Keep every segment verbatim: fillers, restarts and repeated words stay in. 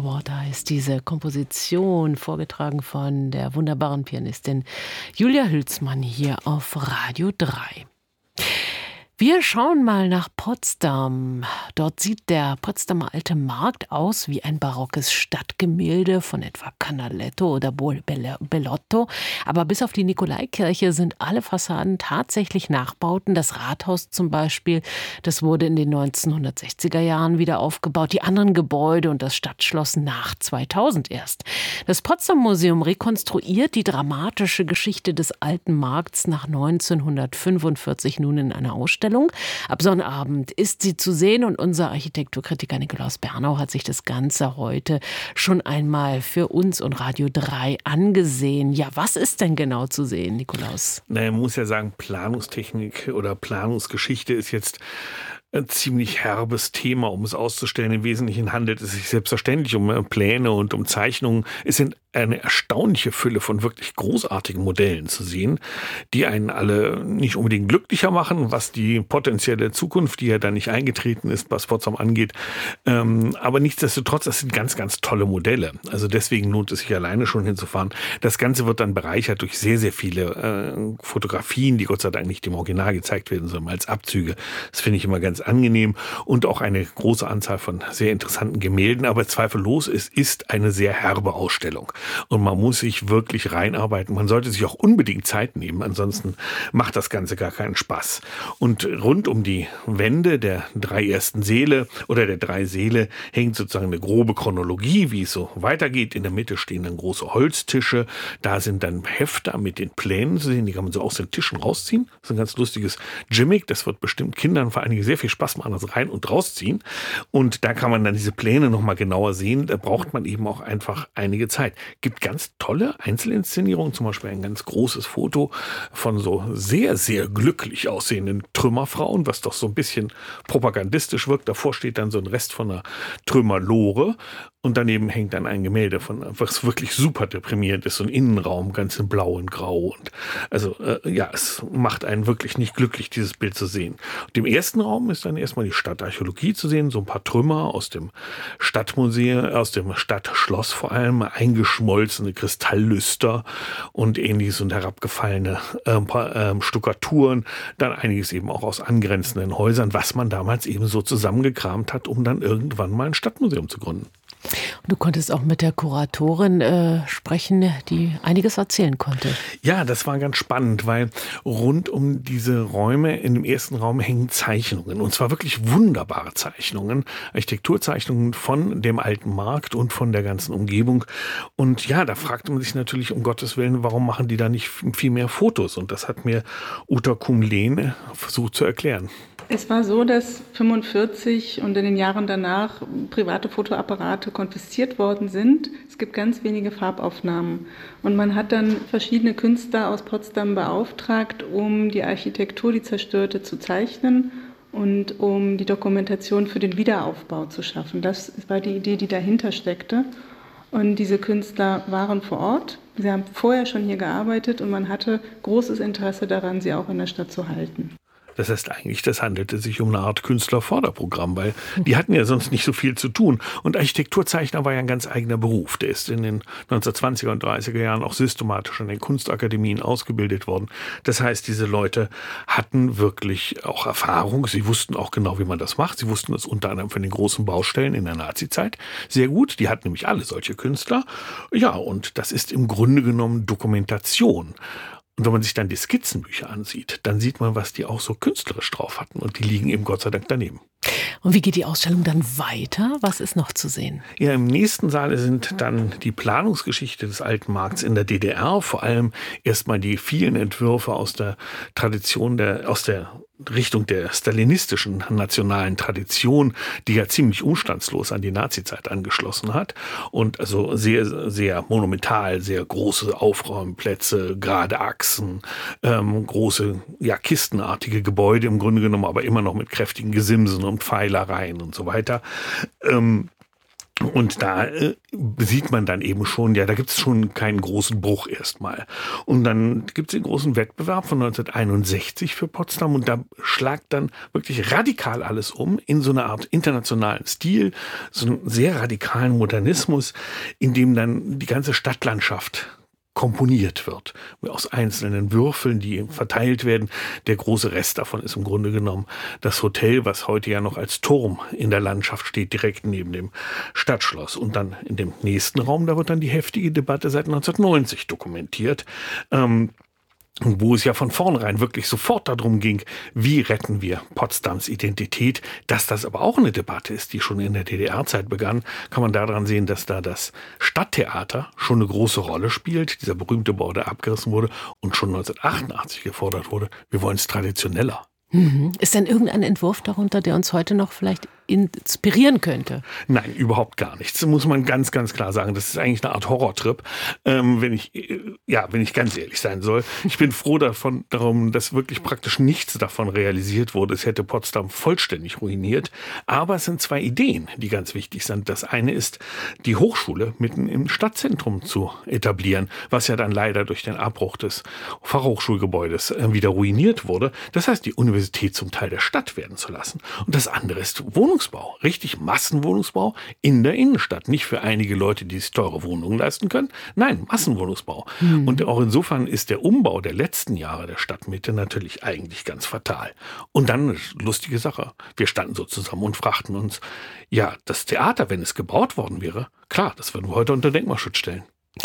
Underwater heißt diese Komposition, vorgetragen von der wunderbaren Pianistin Julia Hülsmann hier auf Radio drei. Wir schauen mal nach Potsdam. Dort sieht der Potsdamer Alte Markt aus wie ein barockes Stadtgemälde von etwa Canaletto oder Bellotto. Aber bis auf die Nikolaikirche sind alle Fassaden tatsächlich Nachbauten. Das Rathaus zum Beispiel, das wurde in den neunzehnhundertsechziger Jahren wieder aufgebaut. Die anderen Gebäude und das Stadtschloss nach zweitausend erst. Das Potsdam Museum rekonstruiert die dramatische Geschichte des Alten Markts nach neunzehnhundertfünfundvierzig nun in einer Ausstellung. Ab Sonnabend ist sie zu sehen und unser Architekturkritiker Nikolaus Bernau hat sich das Ganze heute schon einmal für uns und Radio drei angesehen. Ja, was ist denn genau zu sehen, Nikolaus? Naja, man muss ja sagen, Planungstechnik oder Planungsgeschichte ist jetzt ein ziemlich herbes Thema, um es auszustellen. Im Wesentlichen handelt es sich selbstverständlich um Pläne und um Zeichnungen. Es sind eine erstaunliche Fülle von wirklich großartigen Modellen zu sehen, die einen alle nicht unbedingt glücklicher machen, was die potenzielle Zukunft, die ja dann nicht eingetreten ist, was Potsdam angeht. Ähm, aber nichtsdestotrotz, das sind ganz, ganz tolle Modelle. Also deswegen lohnt es sich alleine schon hinzufahren. Das Ganze wird dann bereichert durch sehr, sehr viele äh, Fotografien, die Gott sei Dank nicht im Original gezeigt werden, sondern als Abzüge. Das finde ich immer ganz angenehm und auch eine große Anzahl von sehr interessanten Gemälden. Aber zweifellos, es ist eine sehr herbe Ausstellung. Und man muss sich wirklich reinarbeiten. Man sollte sich auch unbedingt Zeit nehmen, ansonsten macht das Ganze gar keinen Spaß. Und rund um die Wände der drei ersten Säle oder der drei Säle hängt sozusagen eine grobe Chronologie, wie es so weitergeht. In der Mitte stehen dann große Holztische. Da sind dann Hefter mit den Plänen zu sehen. Die kann man so aus den Tischen rausziehen. Das ist ein ganz lustiges Gimmick. Das wird bestimmt Kindern vor allen Dingen sehr viel Spaß machen, das rein und rausziehen. Und da kann man dann diese Pläne nochmal genauer sehen. Da braucht man eben auch einfach einige Zeit. Gibt ganz tolle Einzelinszenierungen, zum Beispiel ein ganz großes Foto von so sehr, sehr glücklich aussehenden Trümmerfrauen, was doch so ein bisschen propagandistisch wirkt. Davor steht dann so ein Rest von einer Trümmerlore. Und daneben hängt dann ein Gemälde von, was wirklich super deprimierend ist, so ein Innenraum, ganz in Blau und Grau. Und also äh, ja, es macht einen wirklich nicht glücklich, dieses Bild zu sehen. Und im ersten Raum ist dann erstmal die Stadtarchäologie zu sehen, so ein paar Trümmer aus dem Stadtmuseum, aus dem Stadtschloss vor allem, eingeschmolzene Kristalllüster und ähnliches und herabgefallene äh, paar, äh, Stuckaturen, dann einiges eben auch aus angrenzenden Häusern, was man damals eben so zusammengekramt hat, um dann irgendwann mal ein Stadtmuseum zu gründen. Du konntest auch mit der Kuratorin äh, sprechen, die einiges erzählen konnte. Ja, das war ganz spannend, weil rund um diese Räume in dem ersten Raum hängen Zeichnungen. Und zwar wirklich wunderbare Zeichnungen, Architekturzeichnungen von dem Alten Markt und von der ganzen Umgebung. Und ja, da fragte man sich natürlich um Gottes Willen, warum machen die da nicht viel mehr Fotos? Und das hat mir Uta Kumlehn versucht zu erklären. Es war so, dass fünfundvierzig und in den Jahren danach private Fotoapparate konfisziert worden sind. Es gibt ganz wenige Farbaufnahmen. Und man hat dann verschiedene Künstler aus Potsdam beauftragt, um die Architektur, die zerstörte, zu zeichnen und um die Dokumentation für den Wiederaufbau zu schaffen. Das war die Idee, die dahinter steckte. Und diese Künstler waren vor Ort. Sie haben vorher schon hier gearbeitet und man hatte großes Interesse daran, sie auch in der Stadt zu halten. Das heißt eigentlich, das handelte sich um eine Art Künstlerförderprogramm, weil die hatten ja sonst nicht so viel zu tun. Und Architekturzeichner war ja ein ganz eigener Beruf. Der ist in den neunzehnhundertzwanziger und dreißiger Jahren auch systematisch an den Kunstakademien ausgebildet worden. Das heißt, diese Leute hatten wirklich auch Erfahrung. Sie wussten auch genau, wie man das macht. Sie wussten das unter anderem von den großen Baustellen in der Nazizeit sehr gut. Die hatten nämlich alle solche Künstler. Ja, und das ist im Grunde genommen Dokumentation. Und wenn man sich dann die Skizzenbücher ansieht, dann sieht man, was die auch so künstlerisch drauf hatten. Und die liegen eben Gott sei Dank daneben. Und wie geht die Ausstellung dann weiter? Was ist noch zu sehen? Ja, im nächsten Saal sind dann die Planungsgeschichte des Alten Markts in der D D R. Vor allem erstmal die vielen Entwürfe aus der Tradition, der, aus der Richtung der stalinistischen nationalen Tradition, die ja ziemlich umstandslos an die Nazizeit angeschlossen hat und also sehr, sehr monumental, sehr große Aufräumplätze, gerade Achsen, ähm, große, ja, kistenartige Gebäude im Grunde genommen, aber immer noch mit kräftigen Gesimsen und Pfeilereien und so weiter. Ähm, Und da äh, sieht man dann eben schon, ja, da gibt es schon keinen großen Bruch erstmal. Und dann gibt es den großen Wettbewerb von neunzehnhunderteinundsechzig für Potsdam und da schlagt dann wirklich radikal alles um in so eine Art internationalen Stil, so einen sehr radikalen Modernismus, in dem dann die ganze Stadtlandschaft komponiert wird, aus einzelnen Würfeln, die verteilt werden. Der große Rest davon ist im Grunde genommen das Hotel, was heute ja noch als Turm in der Landschaft steht, direkt neben dem Stadtschloss. Und dann in dem nächsten Raum, da wird dann die heftige Debatte seit neunzehnhundertneunzig dokumentiert, ähm, wo es ja von vornherein wirklich sofort darum ging, wie retten wir Potsdams Identität. Dass das aber auch eine Debatte ist, die schon in der D D R-Zeit begann, kann man daran sehen, dass da das Stadttheater schon eine große Rolle spielt. Dieser berühmte Bau, der abgerissen wurde und schon neunzehnhundertachtundachtzig gefordert wurde, wir wollen es traditioneller. Mhm. Ist denn irgendein Entwurf darunter, der uns heute noch vielleicht inspirieren könnte? Nein, überhaupt gar nichts. Das muss man ganz, ganz klar sagen. Das ist eigentlich eine Art Horrortrip, ähm, wenn ich, ja, wenn ich ganz ehrlich sein soll. Ich bin froh davon, darum, dass wirklich praktisch nichts davon realisiert wurde. Es hätte Potsdam vollständig ruiniert. Aber es sind zwei Ideen, die ganz wichtig sind. Das eine ist, die Hochschule mitten im Stadtzentrum zu etablieren, was ja dann leider durch den Abbruch des Fachhochschulgebäudes wieder ruiniert wurde. Das heißt, die Universität zum Teil der Stadt werden zu lassen. Und das andere ist Wohnungsbau. Richtig Massenwohnungsbau in der Innenstadt. Nicht für einige Leute, die sich teure Wohnungen leisten können. Nein, Massenwohnungsbau. Mhm. Und auch insofern ist der Umbau der letzten Jahre der Stadtmitte natürlich eigentlich ganz fatal. Und dann eine lustige Sache. Wir standen so zusammen und fragten uns, ja, das Theater, wenn es gebaut worden wäre, klar, das würden wir heute unter Denkmalschutz stellen.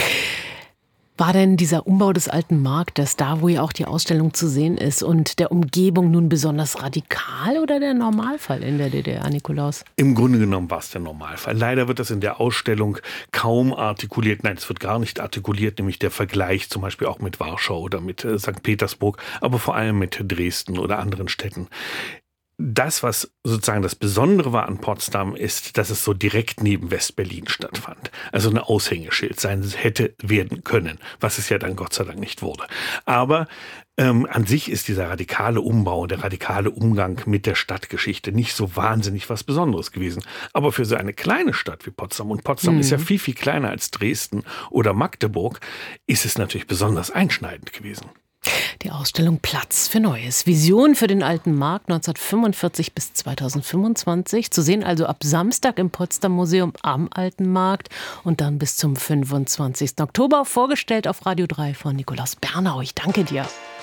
War denn dieser Umbau des alten Marktes, da wo ja auch die Ausstellung zu sehen ist, und der Umgebung nun besonders radikal oder der Normalfall in der D D R, Nikolaus? Im Grunde genommen war es der Normalfall. Leider wird das in der Ausstellung kaum artikuliert. Nein, es wird gar nicht artikuliert, nämlich der Vergleich zum Beispiel auch mit Warschau oder mit äh, Sankt Petersburg, aber vor allem mit Dresden oder anderen Städten. Das, was sozusagen das Besondere war an Potsdam, ist, dass es so direkt neben West-Berlin stattfand. Also ein Aushängeschild sein hätte werden können, was es ja dann Gott sei Dank nicht wurde. Aber ähm, an sich ist dieser radikale Umbau, der radikale Umgang mit der Stadtgeschichte nicht so wahnsinnig was Besonderes gewesen. Aber für so eine kleine Stadt wie Potsdam, und Potsdam mhm. ist ja viel, viel kleiner als Dresden oder Magdeburg, ist es natürlich besonders einschneidend gewesen. Die Ausstellung Platz für Neues. Vision für den alten Markt neunzehnhundertfünfundvierzig bis zweitausendfünfundzwanzig. Zu sehen also ab Samstag im Potsdam Museum am Alten Markt und dann bis zum fünfundzwanzigsten Oktober. Vorgestellt auf Radio drei von Nikolaus Bernau. Ich danke dir.